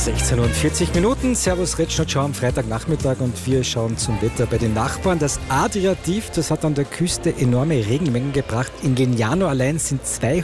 16:40. Servus Retschnotschau am Freitagnachmittag und wir schauen zum Wetter bei den Nachbarn. Das Adria-Tief, das hat an der Küste enorme Regenmengen gebracht. In Legnano allein sind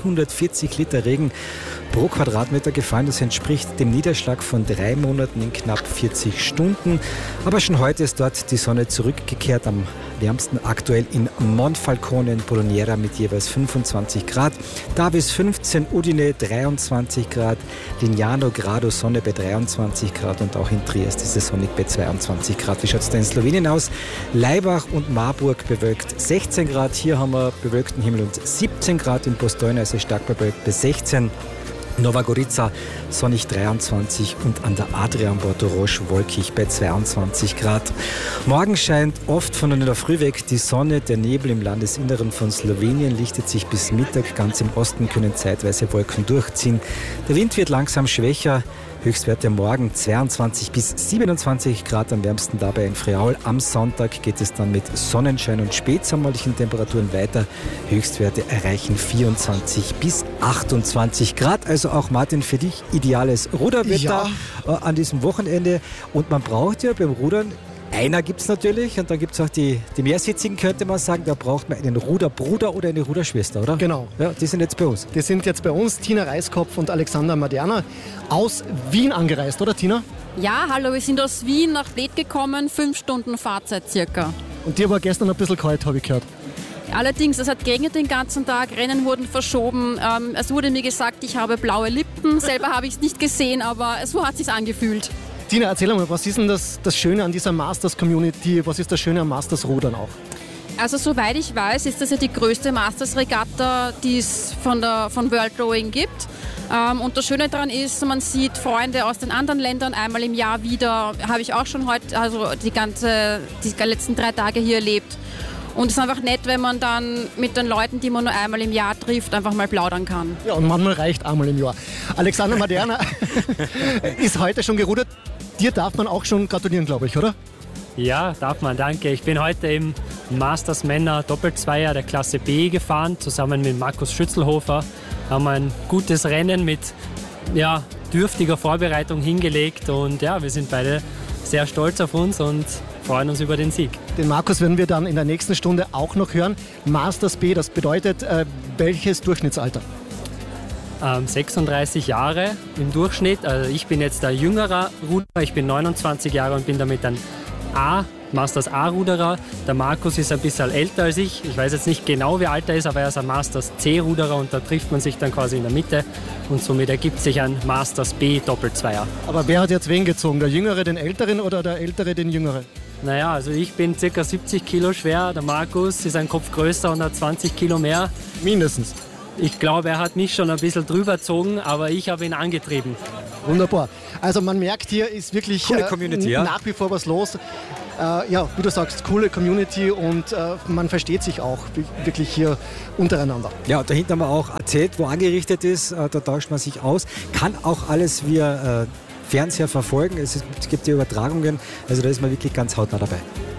240 Liter Regen pro Quadratmeter gefallen. Das entspricht dem Niederschlag von 3 Monaten in knapp 40 Stunden. Aber schon heute ist dort die Sonne zurückgekehrt, am wärmsten aktuell in Monfalcone in Poloniera mit jeweils 25 Grad. Davis 15, Udine 23 Grad, Legnano Grado Sonne bei 23 Grad und auch in Triest ist es sonnig bei 22 Grad. Wie schaut es da in Slowenien aus? Laibach und Marburg bewölkt 16 Grad. Hier haben wir bewölkten Himmel und 17 Grad. In Postojna ist es stark bewölkt bei 16. Nova Gorica sonnig 23 und an der Adria am Porto Roche wolkig bei 22 Grad. Morgen scheint oft von der Früh weg die Sonne. Der Nebel im Landesinneren von Slowenien lichtet sich bis Mittag. Ganz im Osten können zeitweise Wolken durchziehen. Der Wind wird langsam schwächer. Höchstwerte morgen 22 bis 27 Grad, am wärmsten dabei in Friaul. Am Sonntag geht es dann mit Sonnenschein und spätsommerlichen Temperaturen weiter. Höchstwerte erreichen 24 bis 28 Grad. Also auch, Martin, für dich ideales Ruderwetter an diesem Wochenende. Und man braucht ja beim Rudern, einer gibt es natürlich und dann gibt es auch die Mehrsitzigen, könnte man sagen. Da braucht man einen Ruderbruder oder eine Ruderschwester, oder? Genau. Ja, die sind jetzt bei uns. Die sind jetzt bei uns, Tina Reiskopf und Alexander Maderna, aus Wien angereist, oder Tina? Ja, hallo, wir sind aus Wien nach Bled gekommen, 5 Stunden Fahrzeit circa. Und dir war gestern ein bisschen kalt, habe ich gehört. Allerdings, es hat geregnet den ganzen Tag, Rennen wurden verschoben. Es wurde mir gesagt, ich habe blaue Lippen. Selber habe ich es nicht gesehen, aber so hat es sich angefühlt. Tina, erzähl mal, was ist denn das Schöne an dieser Masters-Community? Was ist das Schöne am Masters-Rudern auch? Also soweit ich weiß, ist das ja die größte Masters-Regatta, die es von World Rowing gibt. Und das Schöne daran ist, man sieht Freunde aus den anderen Ländern einmal im Jahr wieder. Habe ich auch schon heute, also die letzten 3 Tage hier erlebt. Und es ist einfach nett, wenn man dann mit den Leuten, die man nur einmal im Jahr trifft, einfach mal plaudern kann. Ja, und manchmal reicht einmal im Jahr. Alexander Maderna ist heute schon gerudert. Dir darf man auch schon gratulieren, glaube ich, oder? Ja, darf man, danke. Ich bin heute im Masters Männer Doppelzweier der Klasse B gefahren, zusammen mit Markus Schützelhofer. Haben ein gutes Rennen mit dürftiger Vorbereitung hingelegt und ja, wir sind beide sehr stolz auf uns und freuen uns über den Sieg. Den Markus werden wir dann in der nächsten Stunde auch noch hören. Masters B, das bedeutet welches Durchschnittsalter? 36 Jahre im Durchschnitt. Also ich bin jetzt der jüngere Ruderer, ich bin 29 Jahre und bin damit ein Masters A-Ruderer. Der Markus ist ein bisschen älter als ich. Ich weiß jetzt nicht genau, wie alt er ist, aber er ist ein Masters C-Ruderer und da trifft man sich dann quasi in der Mitte und somit ergibt sich ein Masters B Doppelzweier. Aber wer hat jetzt wen gezogen? Der Jüngere den Älteren oder der Ältere den Jüngeren? Naja, also ich bin ca. 70 Kilo schwer, der Markus ist ein Kopf größer und hat 20 Kilo mehr. Mindestens. Ich glaube, er hat mich schon ein bisschen drüber gezogen, aber ich habe ihn angetrieben. Wunderbar. Also man merkt, hier ist wirklich coole Community, nach wie vor was los. Wie du sagst, coole Community und man versteht sich auch wirklich hier untereinander. Ja, da hinten haben wir auch erzählt, wo angerichtet ist, da tauscht man sich aus. Kann auch alles via Fernseher verfolgen, es gibt die Übertragungen, also da ist man wirklich ganz hautnah dabei.